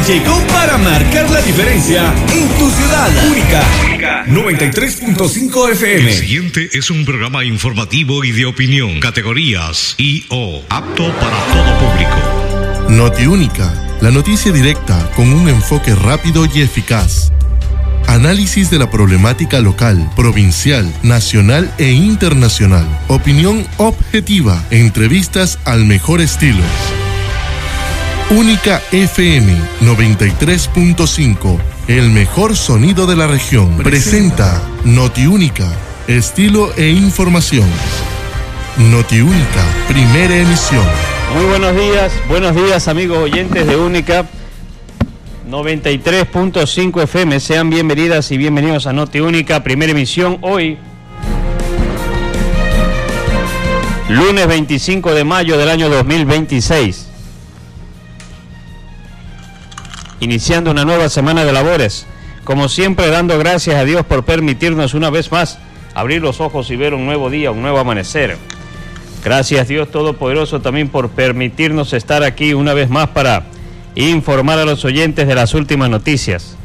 llegó para marcar la diferencia en tu ciudad. Única 93.5 FM. El siguiente es un programa informativo y de opinión. Categorías I/O, apto para todo público. Notiúnica, la noticia directa con un enfoque rápido y eficaz. Análisis de la problemática local, provincial, nacional e internacional. Opinión objetiva. Entrevistas al mejor estilo. Única FM 93.5. El mejor sonido de la región. Presenta Notiúnica. Estilo e información. Notiúnica, primera emisión. Muy buenos días amigos oyentes de Única 93.5 FM, sean bienvenidas y bienvenidos a Notiúnica, primera emisión, hoy, lunes 25 de mayo del año 2026, iniciando una nueva semana de labores, como siempre dando gracias a Dios por permitirnos una vez más abrir los ojos y ver un nuevo día, un nuevo amanecer. Gracias Dios Todopoderoso también por permitirnos estar aquí una vez más para informar a los oyentes de las últimas noticias.